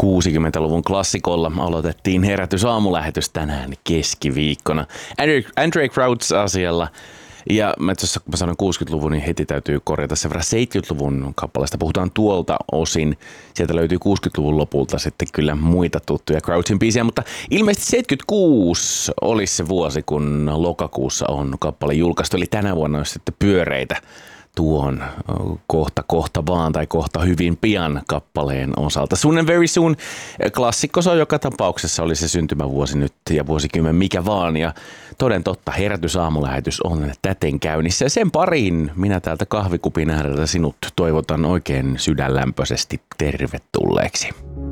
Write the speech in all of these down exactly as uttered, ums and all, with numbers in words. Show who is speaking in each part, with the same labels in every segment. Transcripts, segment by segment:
Speaker 1: kuusikymmentäluvun klassikolla aloitettiin herätysaamulähetys tänään keskiviikkona Andre, Andre Crouch asialla. Ja mä tuossa, kun mä sanon kuusikymmentäluvun, niin heti täytyy korjata sen verran seitsemänkymmentäluvun kappaleesta. Puhutaan tuolta osin. Sieltä löytyy kuusikymmentäluvun lopulta sitten kyllä muita tuttuja Crouchin biisejä, mutta ilmeisesti seitsemänkymmentäkuusi olisi se vuosi, kun lokakuussa on kappale julkaistu. Eli tänä vuonna olisi sitten pyöreitä tuon kohta kohta vaan tai kohta hyvin pian kappaleen osalta. Soon and Very Soon klassikko, se on joka tapauksessa, oli se syntymävuosi nyt ja vuosikymmen mikä vaan. Ja toden totta, herätysaamulähetys on täten käynnissä ja sen pariin minä täältä kahvikupin ääreltä sinut toivotan oikein sydänlämpöisesti tervetulleeksi.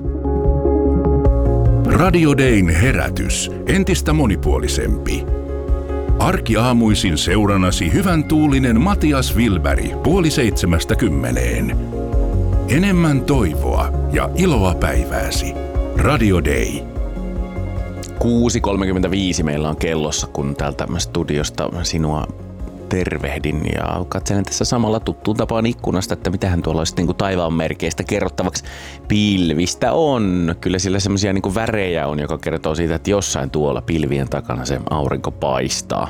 Speaker 2: Radio Dayn herätys, entistä monipuolisempi. Arkiaamuisin seuranasi hyvän tuulinen Matias Wilberg puoli seitsemästä kymmeneen. Enemmän toivoa ja iloa päivääsi. Radio Day.
Speaker 1: kuusi kolmekymmentäviisi meillä on kellossa, kun täältä studiosta sinua tervehdin ja katselen tässä samalla tuttuun tapaan ikkunasta, että mitähän tuolla olisi niin kuin taivaanmerkeistä kerrottavaksi. Pilvistä on. Kyllä sillä semmoisia niin kuin värejä on, joka kertoo siitä, että jossain tuolla pilvien takana se aurinko paistaa.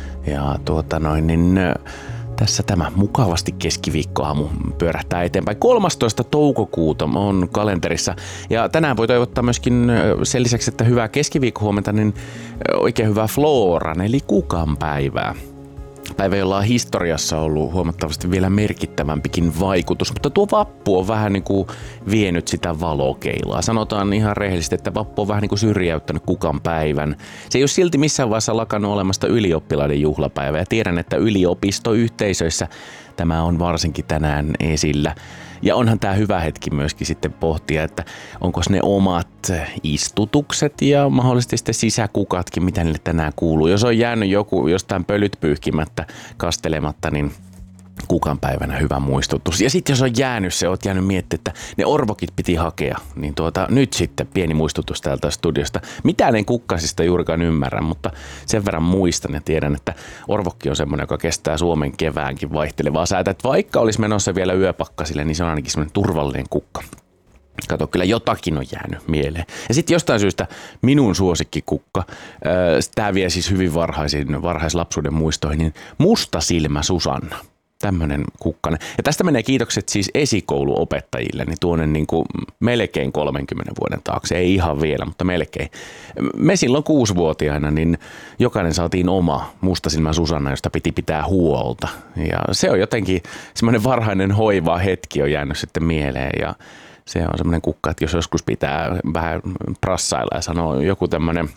Speaker 1: Ja tuota noin, niin tässä tämä mukavasti keskiviikkoaamu pyörähtää eteenpäin. kolmastoista toukokuuta on kalenterissa ja tänään voi toivottaa myöskin sen lisäksi, että hyvää keskiviikkohuomenta, niin oikein hyvää Floran eli kukan päivää. Päivä, jolla on historiassa ollut huomattavasti vielä merkittävämpikin vaikutus, mutta tuo vappu on vähän niin kuin vienyt sitä valokeilaa. Sanotaan ihan rehellisesti, että vappu on vähän niin kuin syrjäyttänyt kukan päivän. Se ei ole silti missään vaiheessa lakannut olemasta ylioppilaiden juhlapäivä ja tiedän, että yliopistoyhteisöissä tämä on varsinkin tänään esillä. Ja onhan tämä hyvä hetki myöskin sitten pohtia, että onko ne omat istutukset ja mahdollisesti sitten sisäkukatkin, mitä niille tänään kuuluu. Jos on jäänyt joku jostain pölyt pyyhkimättä, kastelematta, niin kukan päivänä hyvä muistutus. Ja sitten jos on jäänyt se, oot jäänyt miettimään, että ne orvokit piti hakea, niin tuota, nyt sitten pieni muistutus täältä studiosta. Mitään en kukkasista juurikaan ymmärrä, mutta sen verran muistan ja tiedän, että orvokki on semmoinen, joka kestää Suomen keväänkin vaihtelevaa säätä. Että vaikka olisi menossa vielä yöpakkasille, niin se on ainakin semmoinen turvallinen kukka. Kato, kyllä jotakin on jäänyt mieleen. Ja sitten jostain syystä minun suosikkikukka, tämä vie siis hyvin varhaisiin, varhaislapsuuden muistoihin, niin Musta silmä Susanna. Tämmöinen kukkanen. Ja tästä menee kiitokset siis esikouluopettajille, niin tuonne niin kuin melkein kolmenkymmenen vuoden taakse. Ei ihan vielä, mutta melkein. Me silloin kuusivuotiaina, niin jokainen saatiin oma Mustasilmä Susanna, josta piti pitää huolta. Ja se on jotenkin semmoinen varhainen hoiva hetki on jäänyt sitten mieleen ja se on semmoinen kukka, että jos joskus pitää vähän prassailla ja sanoa joku tämmöinen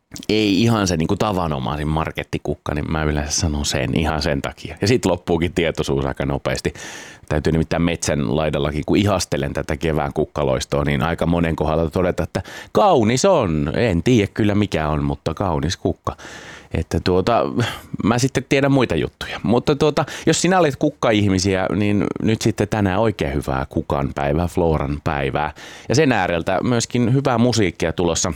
Speaker 1: ei ihan se niin kuin tavanomaisin markettikukka, niin mä yleensä sanon sen ihan sen takia. Ja sitten loppuukin tietoisuus aika nopeasti. Täytyy nimittäin metsän laidallakin, kun ihastelen tätä kevään kukkaloistoa, niin aika monen kohdalla todeta, että kaunis on. En tiedä kyllä mikä on, mutta kaunis kukka. Että tuota, mä sitten tiedän muita juttuja. Mutta tuota, jos sinä olet kukka-ihmisiä, niin nyt sitten tänään oikein hyvää kukan päivää, Floran päivää. Ja sen ääreltä myöskin hyvää musiikkia tulossa.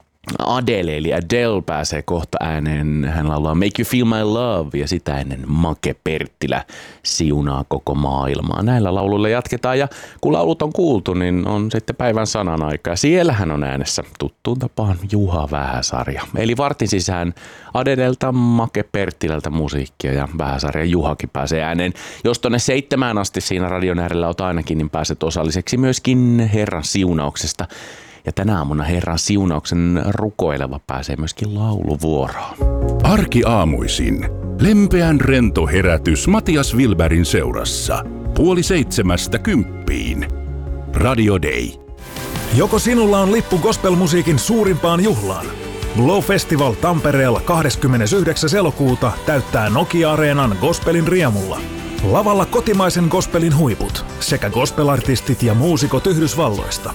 Speaker 1: Adele eli Adele pääsee kohta ääneen. Hän laulaa Make You Feel My Love ja sitä ennen Make Perttilä siunaa koko maailmaa. Näillä lauluilla jatketaan ja kun laulut on kuultu, niin on sitten päivän sanan aika. Ja siellähän on äänessä tuttuun tapaan Juha Vähäsarja. Eli vartin sisään Adelelta, Make Perttilältä musiikkia ja Vähäsarja Juhakin pääsee ääneen. Jos tonne seitsemään asti siinä radion äärellä olet ainakin, niin pääset osalliseksi myöskin Herran siunauksesta. Ja tänä aamuna Herran siunauksen rukoileva pääsee myöskin lauluvuoroon.
Speaker 2: Arkiaamuisin. Lempeän rento herätys Matias Wilbergin seurassa. Puoli seitsemästä kymppiin. Radio Day.
Speaker 3: Joko sinulla on lippu gospelmusiikin suurimpaan juhlaan? Glow Festival Tampereella kahdeskymmenesyhdeksäs elokuuta täyttää Nokia-areenan gospelin riemulla. Lavalla kotimaisen gospelin huiput sekä gospelartistit ja muusikot Yhdysvalloista.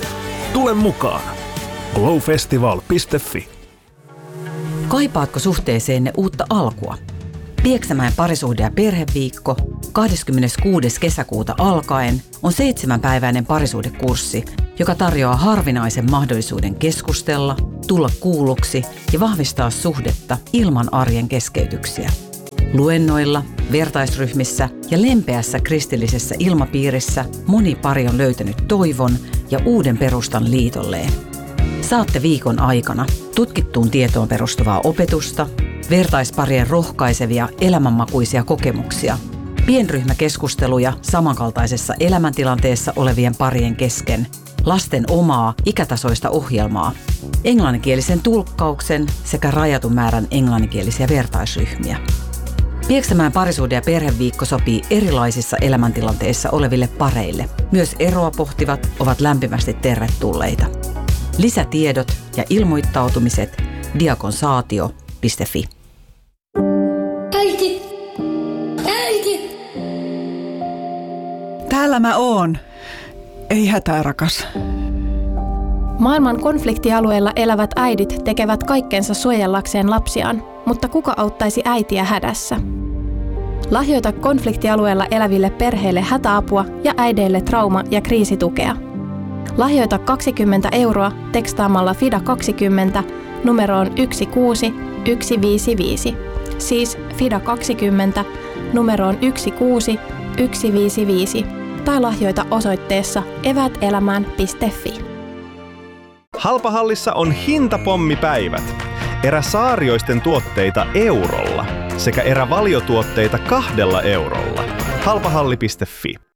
Speaker 3: Tule mukaan. glowfestival piste fi.
Speaker 4: Kaipaatko suhteeseenne uutta alkua? Pieksämäen parisuhde- ja perheviikko kahdeskymmeneskuudes kesäkuuta alkaen on seitsemänpäiväinen parisuhdekurssi, joka tarjoaa harvinaisen mahdollisuuden keskustella, tulla kuulluksi ja vahvistaa suhdetta ilman arjen keskeytyksiä. Luennoilla, vertaisryhmissä ja lempeässä kristillisessä ilmapiirissä moni pari on löytänyt toivon ja uuden perustan liitolleen. Saatte viikon aikana tutkittuun tietoon perustuvaa opetusta, vertaisparien rohkaisevia elämänmakuisia kokemuksia, pienryhmäkeskusteluja samankaltaisessa elämäntilanteessa olevien parien kesken, lasten omaa ikätasoista ohjelmaa, englanninkielisen tulkkauksen sekä rajatun määrän englanninkielisiä vertaisryhmiä. Pieksämäen parisuhde- ja perheviikko sopii erilaisissa elämäntilanteissa oleville pareille. Myös eroa pohtivat ovat lämpimästi tervetulleita. Lisätiedot ja ilmoittautumiset diakonsaatio piste fi.
Speaker 5: Äiti! Äiti!
Speaker 6: Täällä mä oon. Ei hätää, rakas.
Speaker 7: Maailman konfliktialueilla elävät äidit tekevät kaikkensa suojellakseen lapsiaan, mutta kuka auttaisi äitiä hädässä? Lahjoita konfliktialueella eläville perheille hätäapua ja äideille trauma- ja kriisitukea. Lahjoita kaksikymmentä euroa tekstaamalla FIDA kaksikymmentä numeroon yksi kuusi yksi viisi viisi. Siis FIDA kaksikymmentä numeroon yksi kuusi yksi viisi viisi. Tai lahjoita osoitteessa eväätelämään piste fi.
Speaker 8: Halpahallissa on hintapommipäivät. Eräsaarioisten tuotteita eurolla sekä erävaliotuotteita kahdella eurolla. halpahalli piste fi.